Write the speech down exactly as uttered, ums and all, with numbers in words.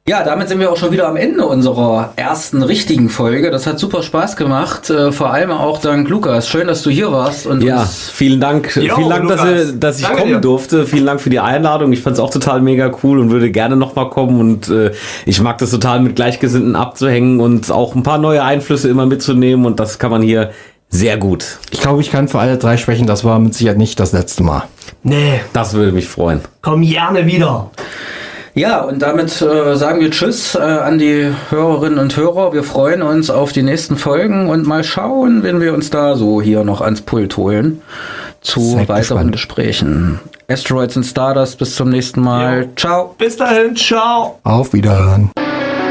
Ja, damit sind wir auch schon wieder am Ende unserer ersten richtigen Folge. Das hat super Spaß gemacht, äh, vor allem auch dank Lukas. Schön, dass du hier warst. Und ja, vielen Dank. Jo, vielen Dank, dass, ihr, dass ich Danke kommen dir. durfte. Vielen Dank für die Einladung. Ich fand es auch total mega cool und würde gerne nochmal kommen. Und äh, ich mag das total, mit Gleichgesinnten abzuhängen und auch ein paar neue Einflüsse immer mitzunehmen. Und das kann man hier sehr gut. Ich glaube, ich kann für alle drei sprechen. Das war mit Sicherheit nicht das letzte Mal. Nee, Das würde mich freuen. komm gerne wieder. Ja, und damit äh, sagen wir Tschüss äh, an die Hörerinnen und Hörer. Wir freuen uns auf die nächsten Folgen und mal schauen, wenn wir uns da so hier noch ans Pult holen zu Seid weiteren gespannt. Gesprächen. Asteroids and Stardust, bis zum nächsten Mal. Jo. Ciao. Bis dahin, ciao. Auf Wiederhören.